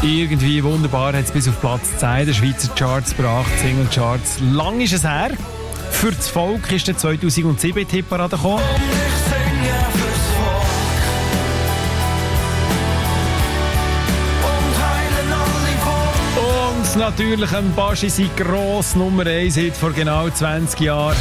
Irgendwie wunderbar hat es bis auf Platz 10 der Schweizer Charts gebracht, Single-Charts. Lang ist es her. Für das Volk ist der 2007 in die Hitparade gekommen. Und natürlich ein Baschi sein gross Nummer 1 Hit vor genau 20 Jahren.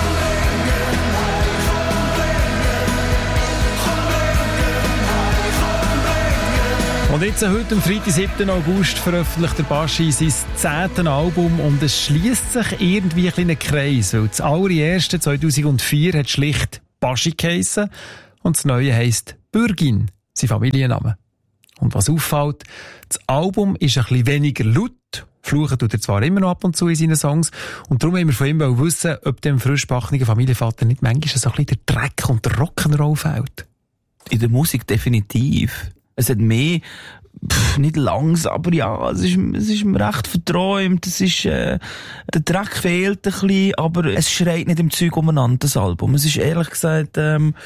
Und jetzt, heute am Freitag, 7. August, veröffentlicht der Baschi sein 10. Album und es schließt sich irgendwie ein kleiner Kreis, weil das allererste 2004 hat schlicht Baschi geheissen und das neue heisst Bürgin, sein Familienname. Und was auffällt, das Album ist ein bisschen weniger laut, fluchen tut er zwar immer noch ab und zu in seinen Songs und darum haben wir von ihm wissen, ob dem frischbackenen Familienvater nicht manchmal so ein bisschen der Dreck und der Rock'n'Roll fehlt. In der Musik definitiv. Es hat mehr, nicht langsam, aber ja, es ist mir recht verträumt, der Dreck fehlt ein bisschen, aber es schreit nicht im Zeug umeinander, das Album. Es ist ehrlich gesagt,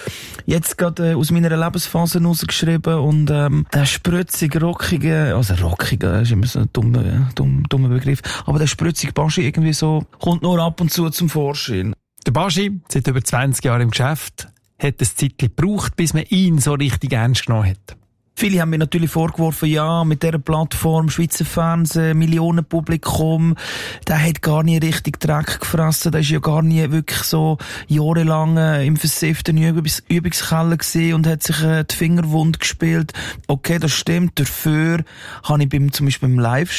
jetzt gerade aus meiner Lebensphase rausgeschrieben und, der spritzige, rockige, ist immer so ein dummer Begriff, aber der spritzige Baschi irgendwie so, kommt nur ab und zu zum Vorschein. Der Baschi, seit über 20 Jahren im Geschäft, hat ein Zeitchen gebraucht, bis man ihn so richtig ernst genommen hat. Viele haben mir natürlich vorgeworfen, ja, mit dieser Plattform, Schweizer Fernsehen, Millionenpublikum, der hat gar nie richtig Dreck gefressen, der ist ja gar nie wirklich so jahrelang im versifften Übungskeller gewesen und hat sich die Finger wund gespielt. Okay, das stimmt, dafür habe ich zum Beispiel beim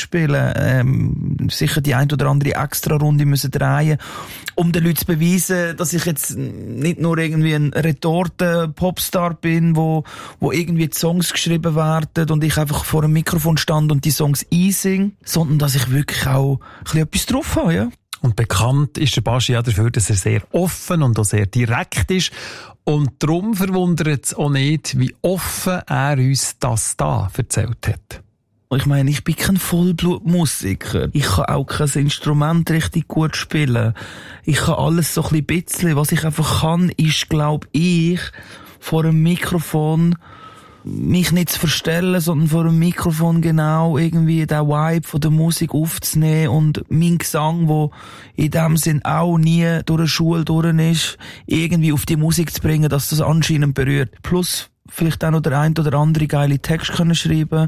Live-Spielen sicher die ein oder andere Extra-Runde müssen drehen, um den Leuten zu beweisen, dass ich jetzt nicht nur irgendwie ein Retorten-Popstar bin, wo irgendwie die Songs geschrieben werden und ich einfach vor einem Mikrofon stand und die Songs einsinge, sondern dass ich wirklich auch ein bisschen etwas drauf habe, ja. Und bekannt ist der Baschi ja dafür, dass er sehr offen und auch sehr direkt ist. Und darum verwundert es auch nicht, wie offen er uns das da erzählt hat. Ich meine, ich bin kein Vollblutmusiker. Ich kann auch kein Instrument richtig gut spielen. Ich kann alles so ein bisschen. Was ich einfach kann, ist, glaube ich, vor einem Mikrofon mich nicht zu verstellen, sondern vor dem Mikrofon genau irgendwie den Vibe von der Musik aufzunehmen und mein Gesang, wo in dem Sinn auch nie durch eine Schule durch ist, irgendwie auf die Musik zu bringen, dass das anscheinend berührt. Plus vielleicht auch noch der ein oder andere geile Text können schreiben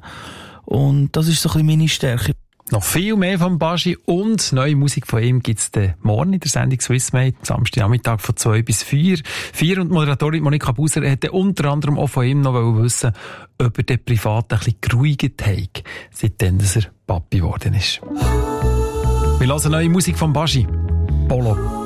und das ist so ein bisschen meine Stärke. Noch viel mehr vom Baschi und neue Musik von ihm gibt's morgen in der Sendung Swissmate, Samstagnachmittag von 2 bis 4. Und die Moderatorin Monika Buser hätte unter anderem auch von ihm noch wissen, ob er den privat ein bisschen geruhigt hat, seitdem er Papi geworden ist. Wir hören neue Musik vom Baschi. Polo.